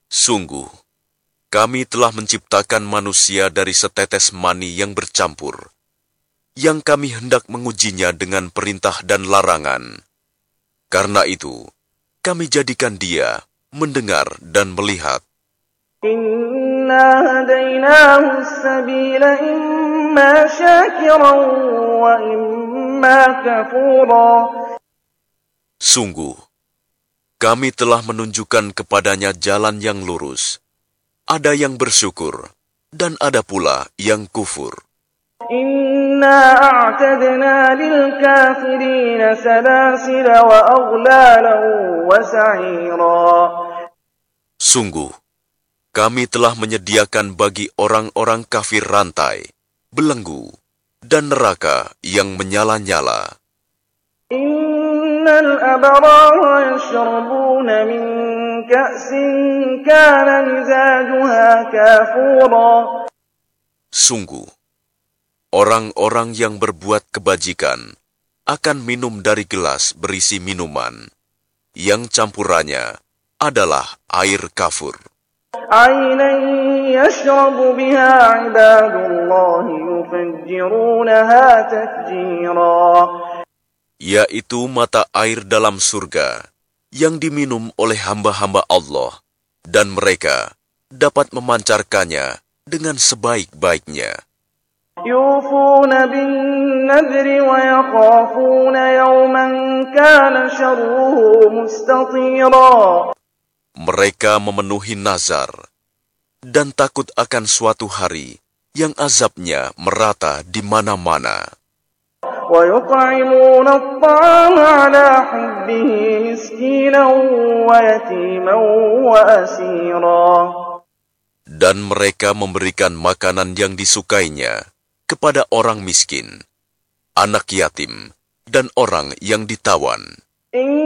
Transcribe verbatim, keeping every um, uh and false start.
Sungguh, kami telah menciptakan manusia dari setetes mani yang bercampur, yang kami hendak mengujinya dengan perintah dan larangan. Karena itu, kami jadikan dia mendengar dan melihat. Inna hadainahu as-sabila imma syakiran wa imma kafura. Sungguh, kami telah menunjukkan kepadanya jalan yang lurus. Ada yang bersyukur, dan ada pula yang kufur. Inna a'tadna lil kafirina salasila wa aghlalan wa sa'ira. Sungguh, kami telah menyediakan bagi orang-orang kafir rantai, belenggu, dan neraka yang menyala-nyala. Innal abrara yashrabuna min ka'sin kana mizajuha kafura. Sungguh, orang-orang yang berbuat kebajikan akan minum dari gelas berisi minuman, yang campurannya adalah air kafur. Aynan yashrabu biha ibadullahi yufajjirunaha tafjira. Yaitu mata air dalam surga yang diminum oleh hamba-hamba Allah, dan mereka dapat memancarkannya dengan sebaik-baiknya. Yufuna bin nadri wa yakhafuna yawman kana syarruhu mustatira. Mereka memenuhi nazar dan takut akan suatu hari yang azabnya merata di mana-mana. وَيُطْعِمُونَ الطَّعَامَ عَلَى حُبِّهِ مِسْكِينًا وَيَتِيمًا وَأَسِيرًا. Dan mereka memberikan makanan yang disukainya kepada orang miskin, anak yatim, dan orang yang ditawan.